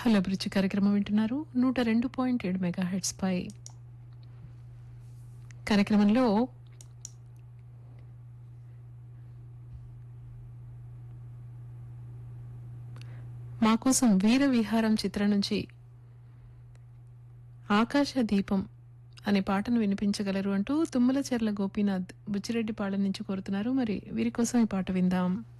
Hello అభిరుచి కార్యక్రమం వింటున్నారు 102.7 మెగాహెర్ట్జ్ పై. కార్యక్రమంలో మా కోసం వీర విహారం చిత్రం నుంచి ఆకాశ దీపం అనే పాటను వినిపించగలరు అంటూ తుమ్మలచెర్ల గోపీనాథ్ బుచ్చిరెడ్డిపాళెం నుంచి కోరుతున్నారు. మరి వీరి కోసం ఈ పాట విందాం.